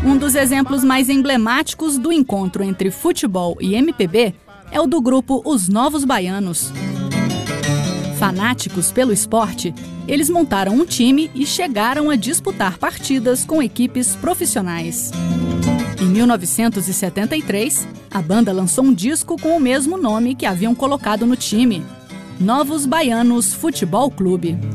Um dos exemplos mais emblemáticos do encontro entre futebol e MPB é o do grupo Os Novos Baianos. Fanáticos pelo esporte, eles montaram um time e chegaram a disputar partidas com equipes profissionais. Em 1973, a banda lançou um disco com o mesmo nome que haviam colocado no time, Novos Baianos Futebol Clube.